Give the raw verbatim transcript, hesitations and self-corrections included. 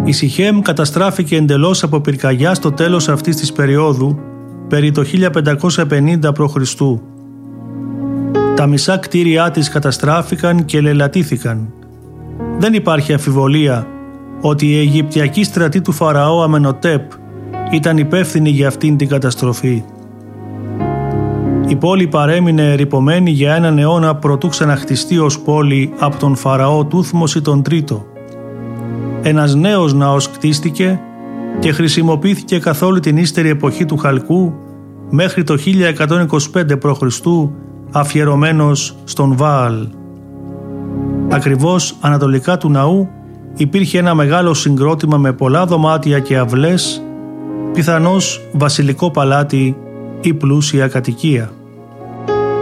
Η Σιχέμ καταστράφηκε εντελώς από πυρκαγιά στο τέλος αυτής της περίοδου, περί το χίλια πεντακόσια πενήντα π.Χ. Τα μισά κτίρια της καταστράφηκαν και λελατήθηκαν. Δεν υπάρχει αμφιβολία ότι η Αιγυπτιακή στρατή του Φαραώ Αμενοτέπ ήταν υπεύθυνη για αυτήν την καταστροφή. Η πόλη παρέμεινε ερειπωμένη για έναν αιώνα προτού ξαναχτιστεί ως πόλη από τον Φαραώ Τούθμωση τον Τρίτο. Ένας νέος ναός κτίστηκε και χρησιμοποιήθηκε καθ' όλη την ύστερη εποχή του Χαλκού μέχρι το χίλια εκατόν είκοσι πέντε π.Χ. αφιερωμένος στον Βάαλ. Ακριβώς ανατολικά του ναού υπήρχε ένα μεγάλο συγκρότημα με πολλά δωμάτια και αυλές, πιθανώς βασιλικό παλάτι ή πλούσια κατοικία.